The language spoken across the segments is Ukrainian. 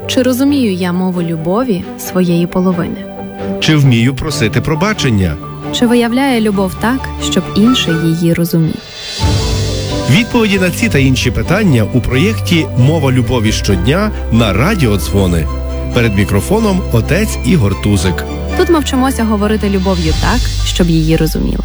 Чи розумію я мову любові своєї половини? Чи вмію просити пробачення? Чи виявляє любов так, щоб інший її розумів? Відповіді на ці та інші питання у проєкті «Мова любові щодня» на Радіо Дзвони. Перед мікрофоном отець Ігор Тузик. Тут ми вчимося говорити любов'ю так, щоб її розуміли.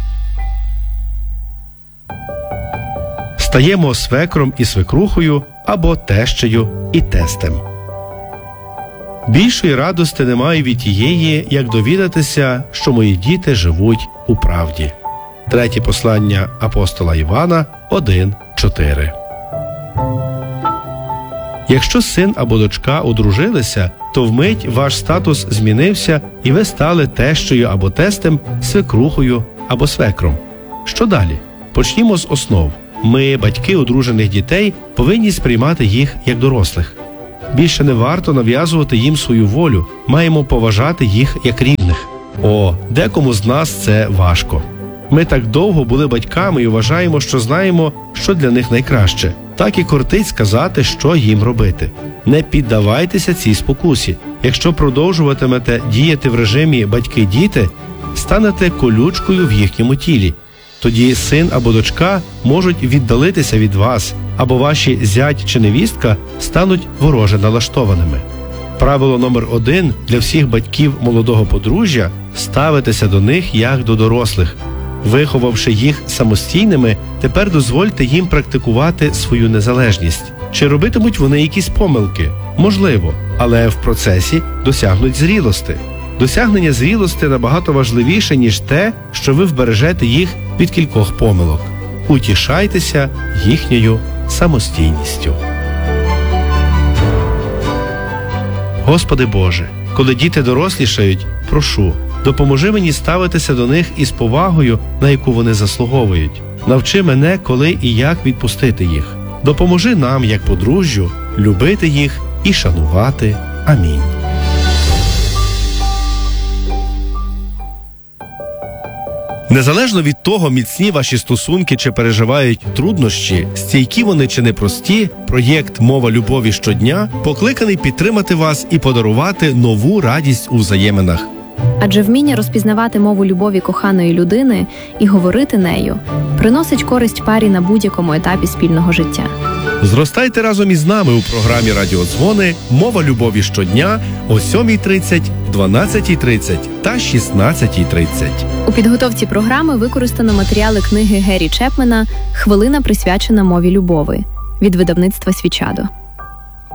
Стаємо свекром і свекрухою або тещею і тестем. Більшої радости немає від тієї, як довідатися, що мої діти живуть у правді. Третє послання апостола Івана 1:4. Якщо син або дочка одружилися, то вмить ваш статус змінився і ви стали тещею або тестем, свекрухою або свекром. Що далі? Почнімо з основ. Ми, батьки одружених дітей, повинні сприймати їх як дорослих. Більше не варто нав'язувати їм свою волю, маємо поважати їх як рівних. Декому з нас це важко. Ми так довго були батьками і вважаємо, що знаємо, що для них найкраще. Так і кортить сказати, що їм робити. Не піддавайтеся цій спокусі. Якщо продовжуватимете діяти в режимі батьки-діти, станете колючкою в їхньому тілі. Тоді син або дочка можуть віддалитися від вас, або ваші зять чи невістка стануть вороже налаштованими. Правило номер 1 для всіх батьків молодого подружжя – ставитися до них як до дорослих. Виховавши їх самостійними, тепер дозвольте їм практикувати свою незалежність. Чи робитимуть вони якісь помилки? Можливо, але в процесі досягнуть зрілості. Досягнення зрілості набагато важливіше, ніж те, що ви вбережете їх від кількох помилок. Утішайтеся їхньою самостійністю. Господи Боже, коли діти дорослішають, прошу, допоможи мені ставитися до них із повагою, на яку вони заслуговують. Навчи мене, коли і як відпустити їх. Допоможи нам, як подружжю, любити їх і шанувати. Амінь. Незалежно від того, міцні ваші стосунки чи переживають труднощі, стійкі вони чи непрості, проєкт «Мова любові щодня» покликаний підтримати вас і подарувати нову радість у взаєминах. Адже вміння розпізнавати мову любові коханої людини і говорити нею приносить користь парі на будь-якому етапі спільного життя. Зростайте разом із нами у програмі «Радіо Дзвони» «Мова любові щодня» о 7:30, 12:30 та 16:30. У підготовці програми використано матеріали книги Гері Чепмена «Хвилина, присвячена мові любові» від видавництва «Свічадо».